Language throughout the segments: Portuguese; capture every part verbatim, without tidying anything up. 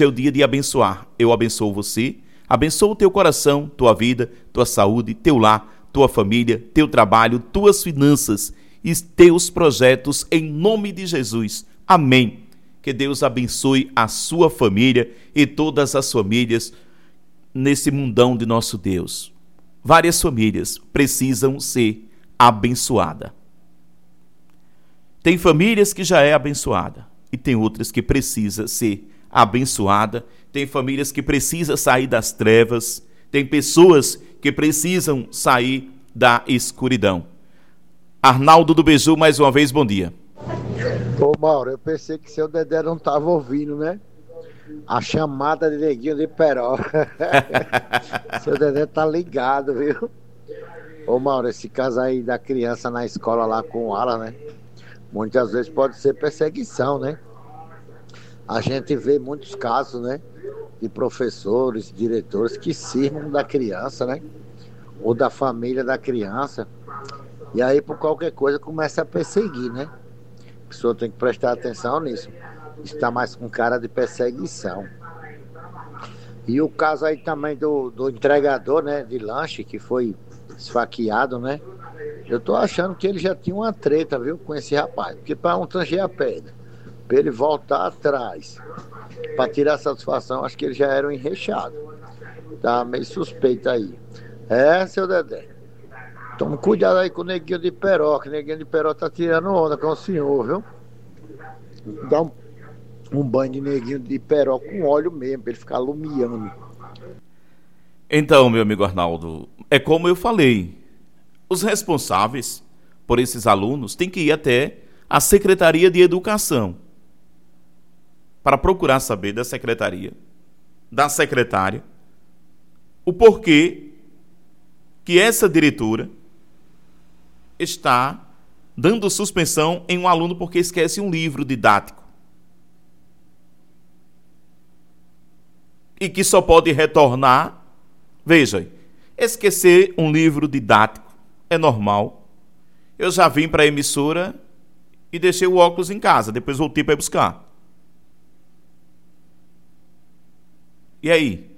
Hoje é o dia de abençoar. Eu abençoo você, abençoo o teu coração, tua vida, tua saúde, teu lar, tua família, teu trabalho, tuas finanças e teus projetos em nome de Jesus. Amém. Que Deus abençoe a sua família e todas as famílias nesse mundão de nosso Deus. Várias famílias precisam ser abençoadas. Tem famílias que já é abençoada e tem outras que precisa ser abençoada. Tem famílias que precisam sair das trevas. Tem pessoas que precisam sair da escuridão. Arnaldo do Beiju, mais uma vez, bom dia. Ô Mauro, eu pensei que seu Dedé não estava ouvindo, né? A chamada de Neguinho de Peró. Seu Dedé tá ligado, viu? Ô Mauro, esse caso aí da criança na escola lá com o Alan, né? Muitas vezes pode ser perseguição, né? A gente vê muitos casos, né? De professores, diretores que cismam da criança, né? Ou da família da criança. E aí, por qualquer coisa, começa a perseguir, né? A pessoa tem que prestar atenção nisso. Está mais com cara de perseguição. E o caso aí também do, do entregador, né? De lanche, que foi esfaqueado, né? Eu tô achando que ele já tinha uma treta, viu? Com esse rapaz. Porque para um tanger a pedra, para ele voltar atrás, para tirar satisfação, acho que ele já era um enreixado. Tá meio suspeito aí. É, seu Dedé. Tome cuidado aí com o Neguinho de Peró, que o Neguinho de Peró tá tirando onda com o senhor, viu? Dá um, um banho de Neguinho de Peró com óleo mesmo, pra ele ficar alumiando. Então, meu amigo Arnaldo, é como eu falei. Os responsáveis por esses alunos têm que ir até a Secretaria de Educação para procurar saber da secretaria, da secretária, o porquê que essa diretora está dando suspensão em um aluno porque esquece um livro didático e que só pode retornar. Veja, esquecer um livro didático é normal. Eu já vim para a emissora e deixei o óculos em casa, depois voltei para buscar. E aí?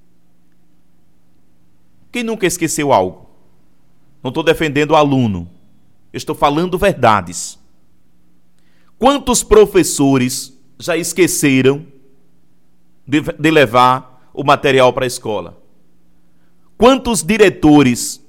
Quem nunca esqueceu algo? Não estou defendendo o aluno. Eu estou falando verdades. Quantos professores já esqueceram de, de levar o material para a escola? Quantos diretores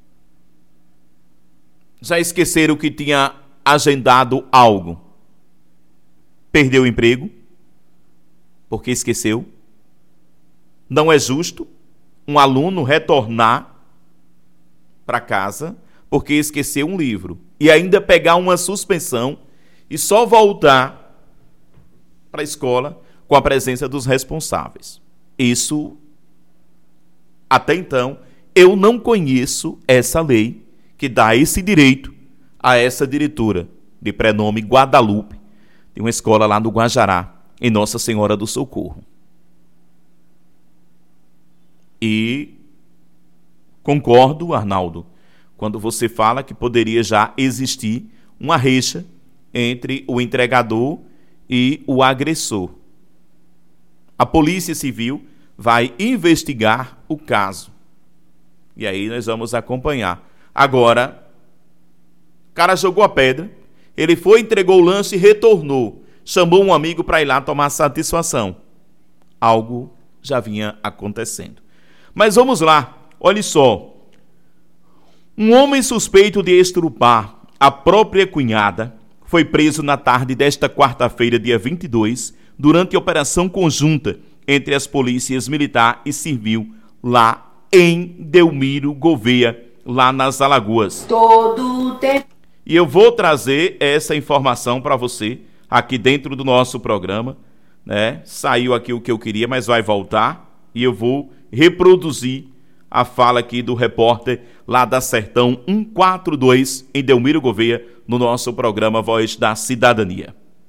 já esqueceram que tinha agendado algo? Perdeu o emprego? Porque esqueceu? Não é justo um aluno retornar para casa porque esqueceu um livro e ainda pegar uma suspensão e só voltar para a escola com a presença dos responsáveis. Isso, até então, eu não conheço essa lei que dá esse direito a essa diretora de prenome Guadalupe, de uma escola lá no Guajará, em Nossa Senhora do Socorro. E concordo, Arnaldo, quando você fala que poderia já existir uma rixa entre o entregador e o agressor. A Polícia Civil vai investigar o caso. E aí nós vamos acompanhar. Agora, o cara jogou a pedra, ele foi, entregou o lanche e retornou. Chamou um amigo para ir lá tomar satisfação. Algo já vinha acontecendo. Mas vamos lá, olhe só. Um homem suspeito de estrupar a própria cunhada foi preso na tarde desta quarta-feira, dia vinte e dois, durante a operação conjunta entre as polícias militar e civil lá em Delmiro Gouveia, lá nas Alagoas. Todo tempo. E eu vou trazer essa informação para você aqui dentro do nosso programa, né? Saiu aqui o que eu queria, mas vai voltar e eu vou reproduzir a fala aqui do repórter lá da Sertão cento e quarenta e dois, em Delmiro Gouveia, no nosso programa Voz da Cidadania.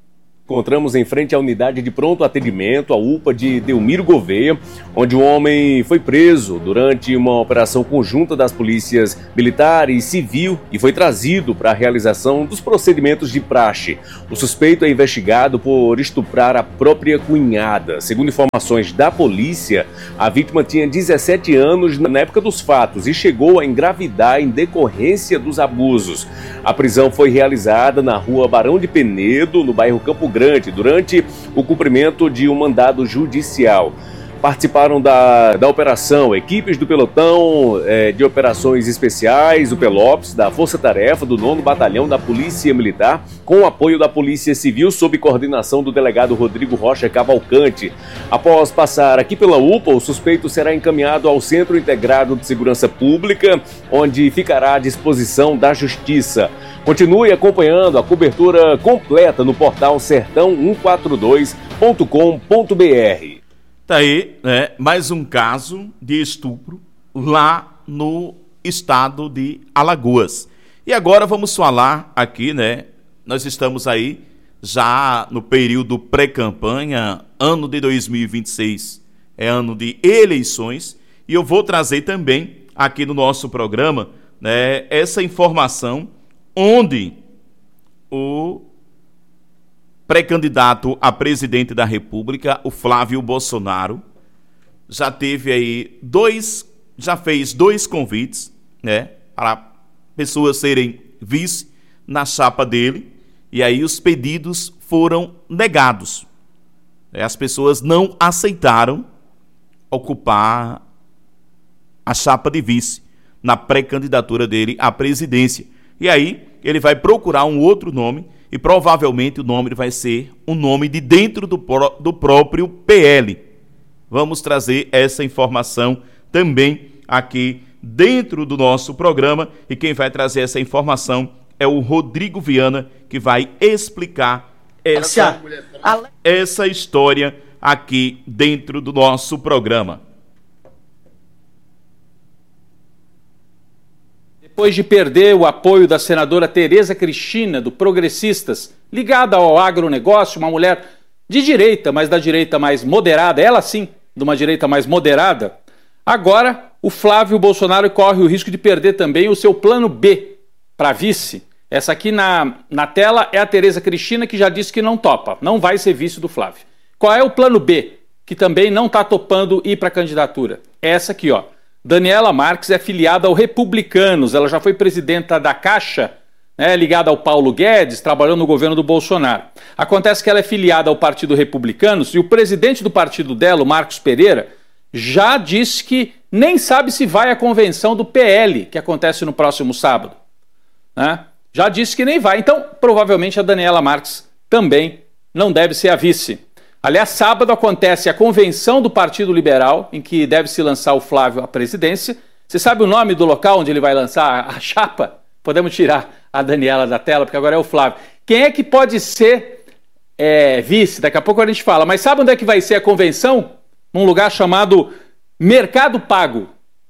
Encontramos em frente à unidade de pronto atendimento, a U P A de Delmiro Gouveia, onde um homem foi preso durante uma operação conjunta das polícias militar e civil e foi trazido para a realização dos procedimentos de praxe. O suspeito é investigado por estuprar a própria cunhada. Segundo informações da polícia, a vítima tinha dezessete anos na época dos fatos e chegou a engravidar em decorrência dos abusos. A prisão foi realizada na rua Barão de Penedo, no bairro Campo Grande, durante o cumprimento de um mandado judicial. Participaram da, da operação equipes do pelotão é, de operações especiais, o Pelops, da Força Tarefa, do nono Batalhão da Polícia Militar, com o apoio da Polícia Civil, sob coordenação do delegado Rodrigo Rocha Cavalcante. Após passar aqui pela U P A, o suspeito será encaminhado ao Centro Integrado de Segurança Pública, onde ficará à disposição da Justiça. Continue acompanhando a cobertura completa no portal sertão cento e quarenta e dois ponto com ponto br. Tá aí, né, mais um caso de estupro lá no estado de Alagoas. E agora vamos falar aqui, né, nós estamos aí já no período pré-campanha, ano de dois mil e vinte e seis, é ano de eleições, e eu vou trazer também aqui no nosso programa, né, essa informação onde o pré-candidato a presidente da República, o Flávio Bolsonaro, já teve aí dois, já fez dois convites, né, para pessoas serem vice na chapa dele, e aí os pedidos foram negados. As pessoas não aceitaram ocupar a chapa de vice na pré-candidatura dele à presidência. E aí ele vai procurar um outro nome, e provavelmente o nome vai ser um nome de dentro do, pró- do próprio P L. Vamos trazer essa informação também aqui dentro do nosso programa, e quem vai trazer essa informação é o Rodrigo Viana, que vai explicar essa, essa história aqui dentro do nosso programa. Depois de perder o apoio da senadora Tereza Cristina, do Progressistas, ligada ao agronegócio, uma mulher de direita, mas da direita mais moderada, ela sim, de uma direita mais moderada, agora o Flávio Bolsonaro corre o risco de perder também o seu plano B para vice. Essa aqui na, na tela é a Tereza Cristina, que já disse que não topa, não vai ser vice do Flávio. Qual é o plano B, que também não está topando ir para a candidatura? Essa aqui, ó. Daniela Marques é filiada ao Republicanos, ela já foi presidenta da Caixa, né, ligada ao Paulo Guedes, trabalhou no governo do Bolsonaro. Acontece que ela é filiada ao Partido Republicanos e o presidente do partido dela, o Marcos Pereira, já disse que nem sabe se vai à convenção do P L, que acontece no próximo sábado. Né? Já disse que nem vai, então provavelmente a Daniela Marques também não deve ser a vice. Aliás, sábado acontece a convenção do Partido Liberal, em que deve se lançar o Flávio à presidência. Você sabe o nome do local onde ele vai lançar a chapa? Podemos tirar a Daniela da tela, porque agora é o Flávio. Quem é que pode ser é, vice? Daqui a pouco a gente fala. Mas sabe onde é que vai ser a convenção? Num lugar chamado Mercado Pago.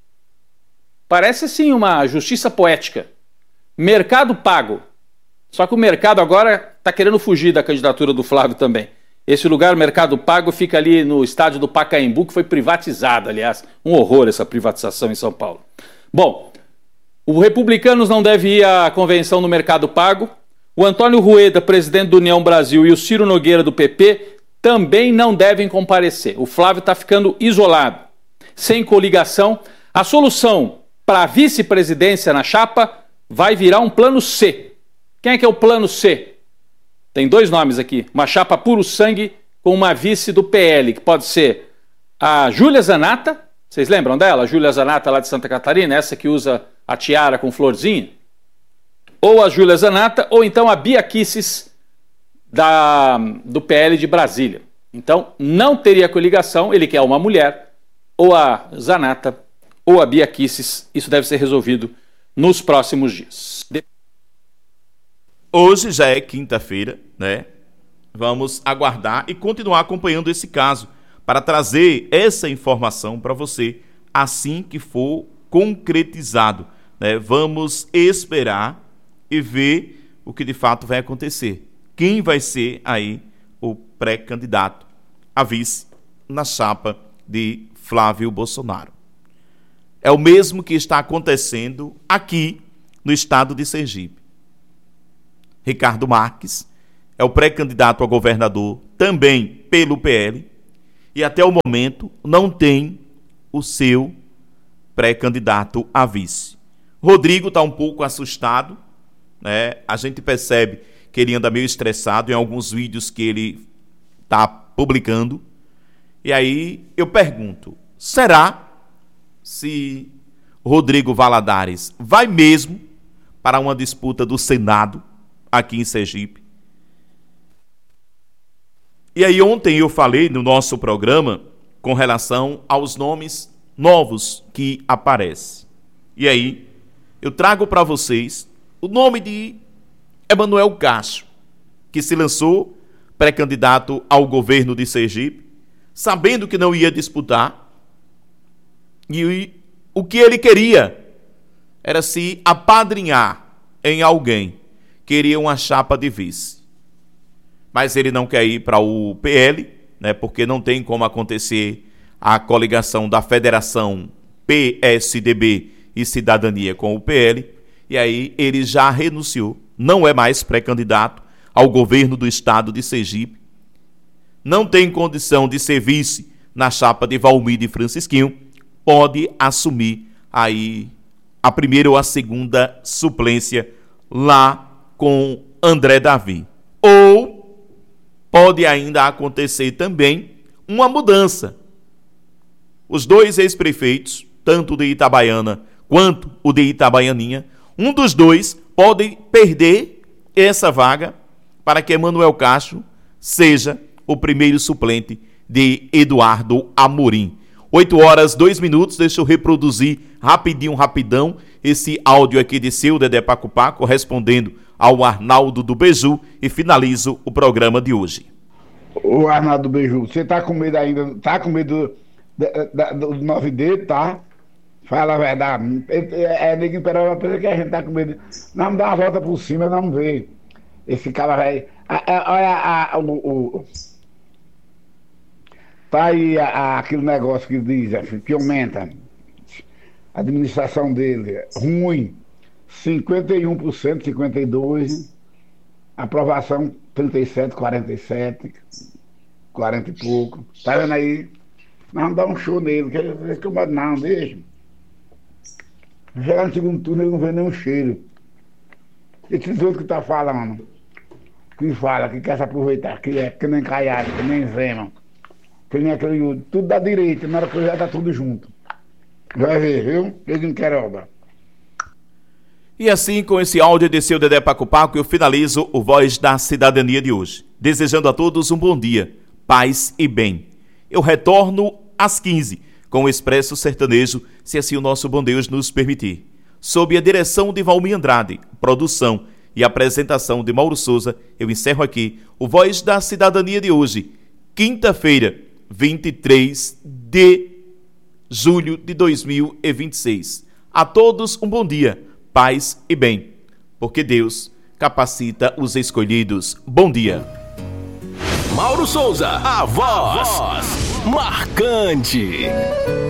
Parece, assim, uma justiça poética. Mercado Pago. Só que o mercado agora está querendo fugir da candidatura do Flávio também. Esse lugar, Mercado Pago, fica ali no estádio do Pacaembu, que foi privatizado, aliás. Um horror essa privatização em São Paulo. Bom, o Republicanos não deve ir à convenção no Mercado Pago. O Antônio Rueda, presidente do União Brasil, e o Ciro Nogueira, do P P, também não devem comparecer. O Flávio está ficando isolado, sem coligação. A solução para a vice-presidência na chapa vai virar um plano C. Quem é que é o plano C? Tem dois nomes aqui, uma chapa puro sangue com uma vice do P L, que pode ser a Júlia Zanata, vocês lembram dela? A Júlia Zanata lá de Santa Catarina, essa que usa a tiara com florzinha? Ou a Júlia Zanata, ou então a Bia Kicis da, do P L de Brasília. Então, não teria coligação, ele quer uma mulher, ou a Zanata, ou a Bia Kicis. Isso deve ser resolvido nos próximos dias. De... Hoje já é quinta-feira, né? Vamos aguardar e continuar acompanhando esse caso para trazer essa informação para você assim que for concretizado, né? Vamos esperar e ver o que de fato vai acontecer. Quem vai ser aí o pré-candidato a vice na chapa de Flávio Bolsonaro. É o mesmo que está acontecendo aqui no estado de Sergipe. Ricardo Marques é o pré-candidato a governador também pelo P L e até o momento não tem o seu pré-candidato a vice. Rodrigo está um pouco assustado, né? A gente percebe que ele anda meio estressado em alguns vídeos que ele está publicando. E aí eu pergunto, será se Rodrigo Valadares vai mesmo para uma disputa do Senado aqui em Sergipe? E aí ontem eu falei no nosso programa com relação aos nomes novos que aparecem. E aí eu trago para vocês o nome de Emanuel Castro, que se lançou pré-candidato ao governo de Sergipe, sabendo que não ia disputar, e o que ele queria era se apadrinhar em alguém, queria uma chapa de vice. Mas ele não quer ir para o P L, né, porque não tem como acontecer a coligação da Federação P S D B e Cidadania com o P L, e aí ele já renunciou, não é mais pré-candidato ao governo do estado de Sergipe, não tem condição de ser vice na chapa de Valmir e Francisquinho, pode assumir aí a primeira ou a segunda suplência lá com André Davi. Ou pode ainda acontecer também uma mudança. Os dois ex-prefeitos, tanto o de Itabaiana quanto o de Itabaianinha, um dos dois pode perder essa vaga para que Emanuel Castro seja o primeiro suplente de Eduardo Amorim. oito horas, dois minutos, deixa eu reproduzir rapidinho, rapidão, esse áudio aqui de seu Dedé Paco Paco, respondendo ao Arnaldo do Beiju, e finalizo o programa de hoje. Ô Arnaldo do Beiju, você tá com medo ainda, tá com medo do, do nove D, tá? Fala a verdade. É, é Neguinho Peroba, pensa que a gente tá com medo. Não, dá uma volta por cima, não vê. Esse cara vai... Olha o... o tá aí a, a, aquele negócio que diz, que aumenta a administração dele, ruim, cinquenta e um por cento, cinquenta e dois por cento, aprovação trinta e sete, quarenta e sete, quarenta e pouco, tá vendo aí? Nós vamos dar um show nele, que, que eu mando, não, deixa. Chegar no segundo turno ele não vê nenhum cheiro. Esses outros que tá falando, que fala, que quer se aproveitar, que é que nem Caiado, que nem Zema, que nem aquele, tudo da direita, na hora que já tá tudo junto. Vai ver, viu? Ele não quer obra. E assim, com esse áudio de seu Dedé Paco Paco, eu finalizo o Voz da Cidadania de hoje. Desejando a todos um bom dia, paz e bem. Eu retorno às quinze com o Expresso Sertanejo, se assim o nosso bom Deus nos permitir. Sob a direção de Valmir Andrade, produção e apresentação de Mauro Souza, eu encerro aqui o Voz da Cidadania de hoje, quinta-feira, vinte e três de julho de dois mil e vinte e seis. A todos um bom dia, paz e bem, porque Deus capacita os escolhidos. Bom dia. Mauro Souza, a voz, a voz marcante.